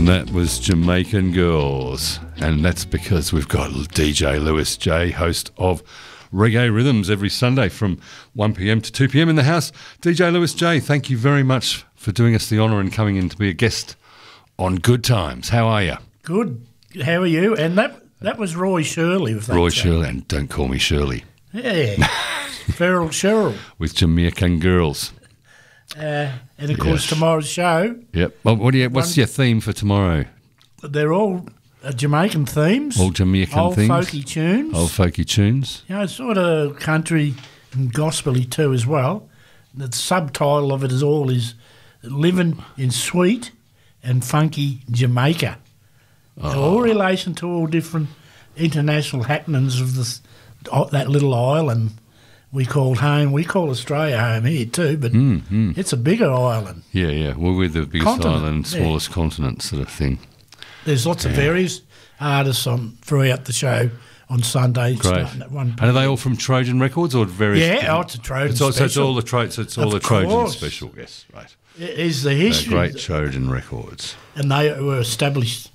That was Jamaican Girls, and that's because we've got DJ Lewis J, host of Reggae Rhythms, every Sunday from 1 p.m. to 2 p.m. in the house. DJ Lewis J, thank you very much for doing us the honour and coming in to be a guest on Good Times. How are you? Good. How are you? And that was Roy Shirley. With that Roy show. Shirley, and don't call me Shirley. Yeah. Feral Cheryl. With Jamaican Girls. And of course tomorrow's show. Yep. Well, what's your theme for tomorrow? They're all Jamaican themes. All Jamaican themes. Old folky tunes. Old folky tunes. You know, sort of country and gospel-y too as well. The subtitle of it is Living in Sweet and Funky Jamaica. All relation to all different international happenings of that little island we called home. We call Australia home here too, but it's a bigger island. Yeah. Well, we're the biggest Continent, island, smallest continent sort of thing. There's lots of various artists throughout the show on Sunday. Great. Starting at 1 p.m. And are they all from Trojan Records or various? Yeah, it's a Trojan special. So it's all the Trojan course. special. Yes, right. It is the history. Great Trojan Records. And they were established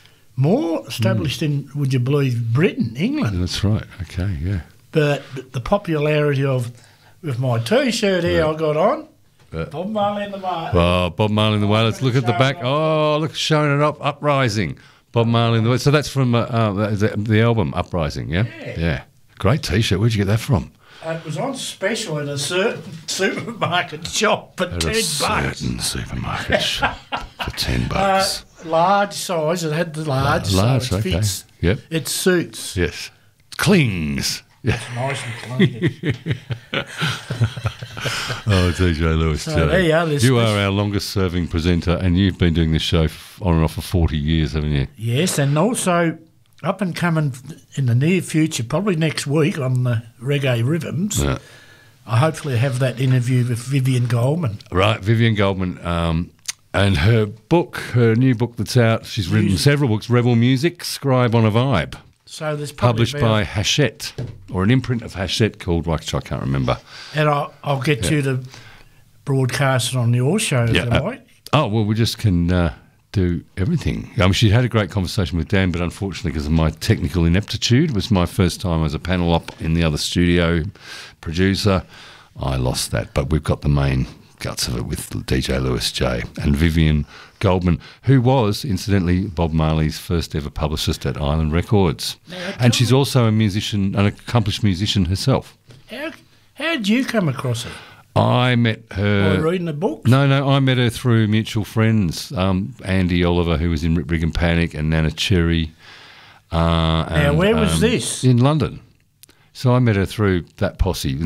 in, would you believe, Britain, England. That's right. Okay, yeah. But the popularity with my T-shirt here I got on, Bob Marley and the Wailers. Oh, Bob Marley and the Wailers. Look at the back. Oh, look, showing it up, Uprising. Bob Marley and the Wailers. So that's from the album Uprising, yeah? Yeah. Great T-shirt. Where'd you get that from? It was on special in a certain supermarket shop for $10. Certain supermarket shop for $10. Large size. It had the large. Large, so it okay. fits. Yep. It suits. Yes. Clings. Yeah. It's nice and clean. DJ Lewis So J. there you are, You are our longest serving presenter, and you've been doing this show on and off for 40 years, haven't you? Yes, and also up and coming in the near future, probably next week on the Reggae Rhythms, I hopefully have that interview with Vivian Goldman. Right, Vivian Goldman, and her new book that's out, she's written several books, Rebel Music, Scribe on a Vibe. So there's published by Hachette, or an imprint of Hachette called, which I can't remember. And I'll get you to broadcast it on your show, is that right? Oh, well, we just can do everything. I mean, she had a great conversation with Dan, but unfortunately, because of my technical ineptitude, it was my first time as a panel op in the other studio producer, I lost that. But we've got the main guts of it with DJ Lewis J and Vivian Goldman, who was, incidentally, Bob Marley's first ever publicist at Island Records. And she's also a musician, an accomplished musician herself. How did you come across her? I met her... By reading the books? No, I met her through mutual friends. Andy Oliver, who was in Rip Rig and Panic, and Nana Cherry. Now, where was this? In London. So I met her through that posse.